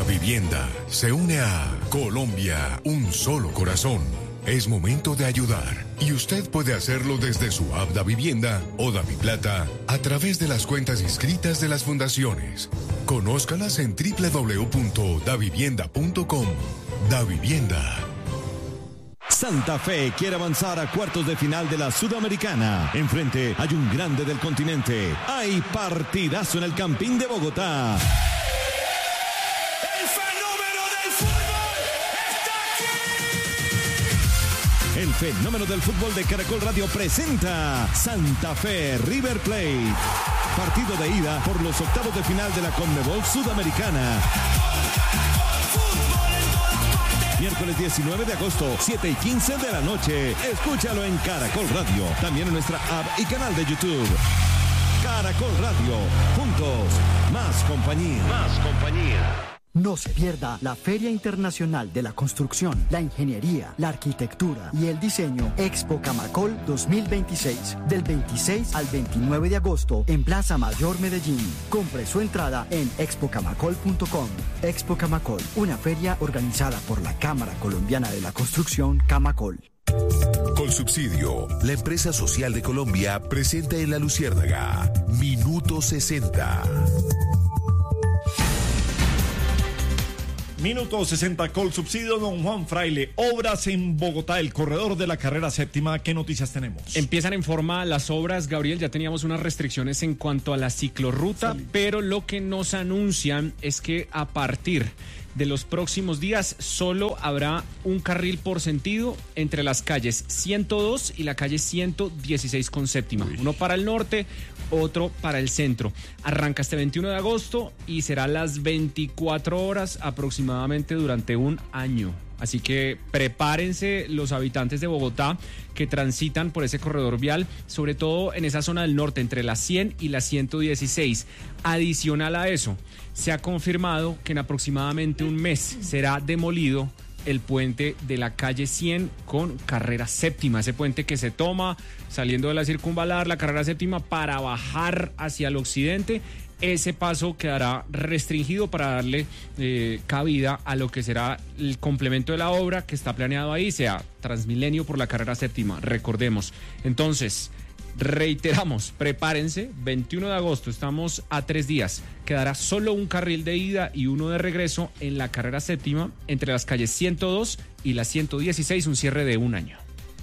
Davivienda se une a Colombia, un solo corazón. Es momento de ayudar y usted puede hacerlo desde su app Davivienda o Daviplata a través de las cuentas inscritas de las fundaciones. Conózcalas en www.davivienda.com. Davivienda. Santa Fe quiere avanzar a cuartos de final de la Sudamericana. Enfrente hay un grande del continente. Hay partidazo en el Campín de Bogotá. ¡El fenómeno del fútbol está aquí! El fenómeno del fútbol de Caracol Radio presenta Santa Fe River Plate. Partido de ida por los octavos de final de la Conmebol Sudamericana. Miércoles 19 de agosto, 7:15 de la noche. Escúchalo en Caracol Radio. También en nuestra app y canal de YouTube. Caracol Radio. Juntos. Más compañía. Más compañía. No se pierda la Feria Internacional de la Construcción, la Ingeniería, la Arquitectura y el Diseño Expo Camacol 2026, del 26 al 29 de agosto en Plaza Mayor Medellín. Compre su entrada en expocamacol.com. Expo Camacol, una feria organizada por la Cámara Colombiana de la Construcción, Camacol. Colsubsidio, la empresa social de Colombia, presenta en La Luciérnaga Minuto 60. Minuto 60, Colsubsidio, don Juan Fraile. Obras en Bogotá, el corredor de la carrera séptima. ¿Qué noticias tenemos? Empiezan en forma las obras, Gabriel. Ya teníamos unas restricciones en cuanto a la ciclorruta, pero lo que nos anuncian es que a partir de los próximos días solo habrá un carril por sentido entre las calles 102 y la calle 116 con séptima. Uno para el norte, otro para el centro. Arranca este 21 de agosto y será las 24 horas aproximadamente durante un año. Así que prepárense los habitantes de Bogotá que transitan por ese corredor vial, sobre todo en esa zona del norte, entre la 100 y la 116. Adicional a eso, se ha confirmado que en aproximadamente un mes será demolido el puente de la calle 100 con carrera séptima, ese puente que se toma saliendo de la circunvalar, la carrera séptima, para bajar hacia el occidente. Ese paso quedará restringido para darle cabida a lo que será el complemento de la obra que está planeado ahí, sea Transmilenio por la carrera séptima, recordemos. Entonces, reiteramos, prepárense, 21 de agosto, estamos a 3 días, quedará solo un carril de ida y uno de regreso en la carrera séptima entre las calles 102 y la 116, un cierre de un año.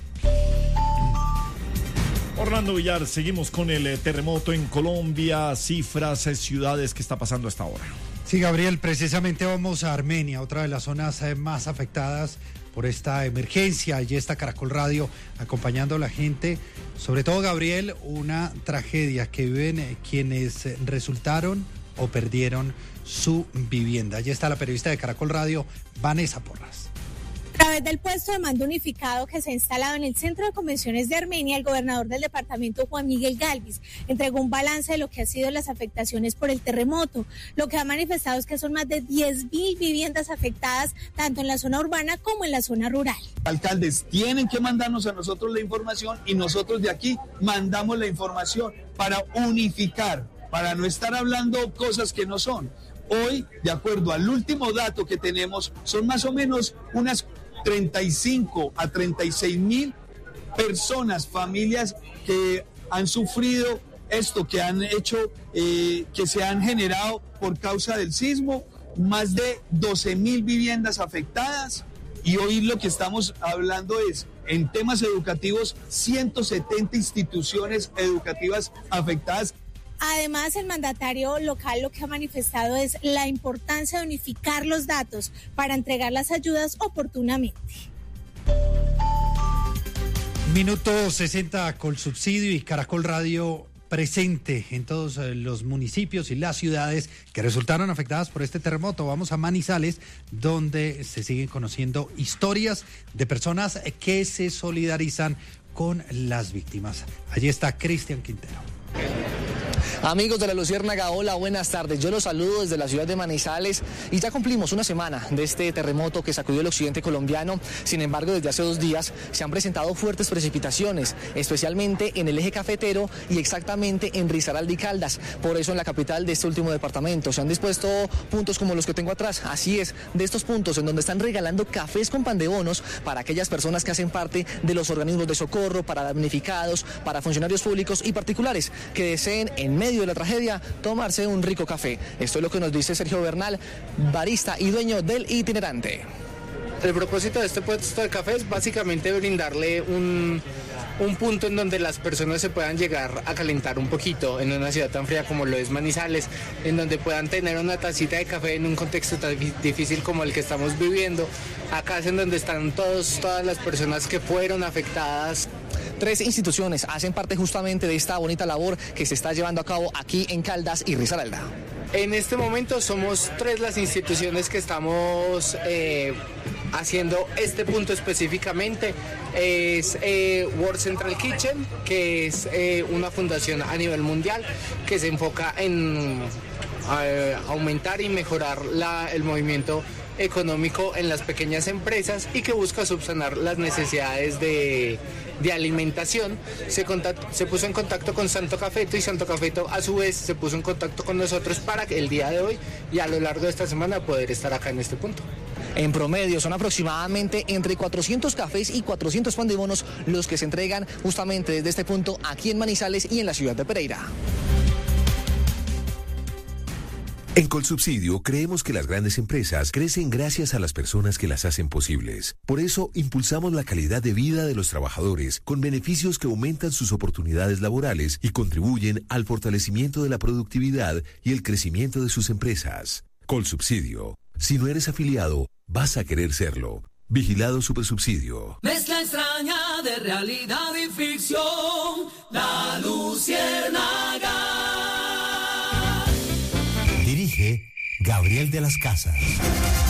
Orlando Villar, seguimos con el terremoto en Colombia, cifras, ciudades, ¿qué está pasando hasta ahora? Sí, Gabriel, precisamente vamos a Armenia, otra de las zonas más afectadas por esta emergencia. Allí está Caracol Radio acompañando a la gente, sobre todo, Gabriel, una tragedia que viven quienes resultaron o perdieron su vivienda. Allí está la periodista de Caracol Radio, Vanessa Porras. A través del puesto de mando unificado que se ha instalado en el Centro de Convenciones de Armenia, el gobernador del departamento, Juan Miguel Galvis, entregó un balance de lo que han sido las afectaciones por el terremoto. Lo que ha manifestado es que son más de 10.000 viviendas afectadas, tanto en la zona urbana como en la zona rural. Alcaldes tienen que mandarnos a nosotros la información y nosotros de aquí mandamos la información para unificar, para no estar hablando cosas que no son. Hoy, de acuerdo al último dato que tenemos, son más o menos unas 35 a 36.000 personas, familias que han sufrido esto, que han hecho, que se han generado por causa del sismo, más de 12.000 viviendas afectadas. Y hoy lo que estamos hablando es, en temas educativos, 170 instituciones educativas afectadas. Además, el mandatario local lo que ha manifestado es la importancia de unificar los datos para entregar las ayudas oportunamente. Minuto 60, Colsubsidio y Caracol Radio presente en todos los municipios y las ciudades que resultaron afectadas por este terremoto. Vamos a Manizales, donde se siguen conociendo historias de personas que se solidarizan con las víctimas. Allí está Cristian Quintero. Amigos de La Luciérnaga, hola, buenas tardes. Yo los saludo desde la ciudad de Manizales y ya cumplimos una semana de este terremoto que sacudió el occidente colombiano. Sin embargo, desde hace 2 días se han presentado fuertes precipitaciones, especialmente en el eje cafetero y exactamente en Risaralda y Caldas. Por eso en la capital de este último departamento se han dispuesto puntos como los que tengo atrás. Así es, de estos puntos en donde están regalando cafés con pan de bonos para aquellas personas que hacen parte de los organismos de socorro, para damnificados, para funcionarios públicos y particulares que deseen en medio de la tragedia tomarse un rico café. Esto es lo que nos dice Sergio Bernal, barista y dueño del itinerante. El propósito de este puesto de café es básicamente brindarle un punto en donde las personas se puedan llegar a calentar un poquito en una ciudad tan fría como lo es Manizales, en donde puedan tener una tacita de café en un contexto tan difícil como el que estamos viviendo. Acá es en donde están todas las personas que fueron afectadas. 3 instituciones hacen parte justamente de esta bonita labor que se está llevando a cabo aquí en Caldas y Risaralda. En este momento somos 3 las instituciones que estamos haciendo este punto específicamente. Es World Central Kitchen, que es una fundación a nivel mundial que se enfoca en aumentar y mejorar el movimiento económico en las pequeñas empresas y que busca subsanar las necesidades de alimentación. Se puso en contacto con Santo Cafeto y Santo Cafeto a su vez se puso en contacto con nosotros para que el día de hoy y a lo largo de esta semana poder estar acá en este punto. En promedio son aproximadamente entre 400 cafés y 400 pan de bonos los que se entregan justamente desde este punto aquí en Manizales y en la ciudad de Pereira. En Colsubsidio creemos que las grandes empresas crecen gracias a las personas que las hacen posibles. Por eso impulsamos la calidad de vida de los trabajadores con beneficios que aumentan sus oportunidades laborales y contribuyen al fortalecimiento de la productividad y el crecimiento de sus empresas. Colsubsidio. Si no eres afiliado, vas a querer serlo. Vigilado Supersubsidio. Mezcla extraña de realidad y ficción. La Luciérnaga. Dirige Gabriel de las Casas.